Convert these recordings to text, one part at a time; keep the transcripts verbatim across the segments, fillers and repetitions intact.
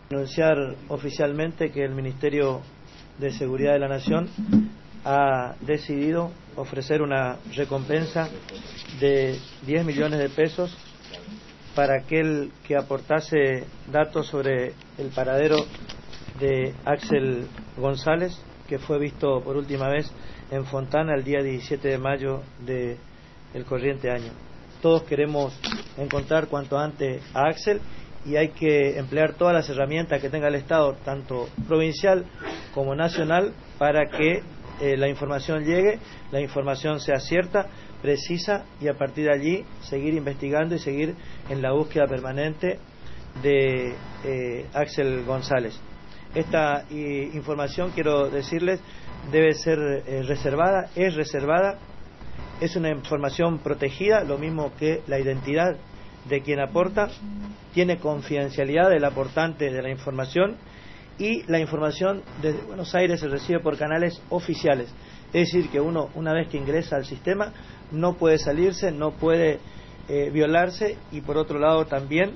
Anunciar oficialmente que el Ministerio de Seguridad de la Nación ha decidido ofrecer una recompensa de diez millones de pesos para aquel que aportase datos sobre el paradero de Axel González, que fue visto por última vez en Fontana el día diecisiete de mayo del corriente año. Todos queremos encontrar cuanto antes a Axel y hay que emplear todas las herramientas que tenga el Estado, tanto provincial como nacional, para que eh, la información llegue, la información sea cierta, precisa, y a partir de allí seguir investigando y seguir en la búsqueda permanente de eh, Axel González. Esta eh, información, quiero decirles, debe ser eh, reservada, es reservada, es una información protegida, lo mismo que la identidad de quien aporta, tiene confidencialidad del aportante de la información, y la información desde Buenos Aires se recibe por canales oficiales, es decir, que uno, una vez que ingresa al sistema, no puede salirse, no puede eh, violarse. Y por otro lado también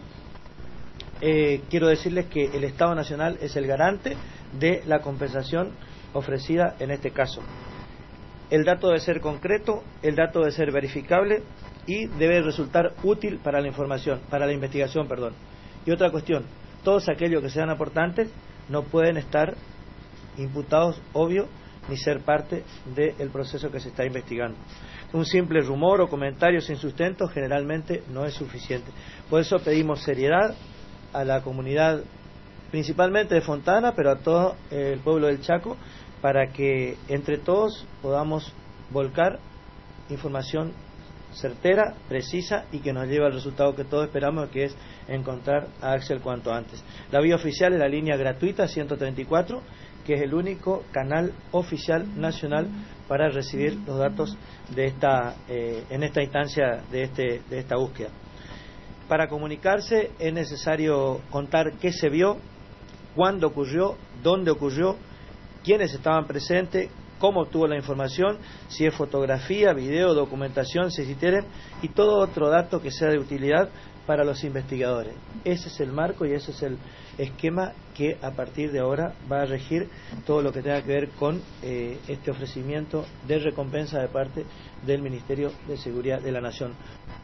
eh, quiero decirles que el Estado Nacional es el garante de la compensación ofrecida en este caso. El dato debe ser concreto, el dato debe ser verificable y debe resultar útil para la información, para la investigación, perdón. Y otra cuestión, todos aquellos que sean aportantes no pueden estar imputados, obvio, ni ser parte del proceso que se está investigando. Un simple rumor o comentario sin sustento generalmente no es suficiente. Por eso pedimos seriedad a la comunidad, principalmente de Fontana, pero a todo el pueblo del Chaco, para que entre todos podamos volcar información certera, precisa y que nos lleve al resultado que todos esperamos, que es encontrar a Axel cuanto antes. La vía oficial es la línea gratuita ciento treinta y cuatro, que es el único canal oficial nacional para recibir los datos de esta eh, en esta instancia de este de esta búsqueda. Para comunicarse es necesario contar qué se vio, cuándo ocurrió, dónde ocurrió, quiénes estaban presentes, cómo obtuvo la información, si es fotografía, video, documentación, si existieren, y todo otro dato que sea de utilidad para los investigadores. Ese es el marco y ese es el esquema que a partir de ahora va a regir todo lo que tenga que ver con eh, este ofrecimiento de recompensa de parte del Ministerio de Seguridad de la Nación.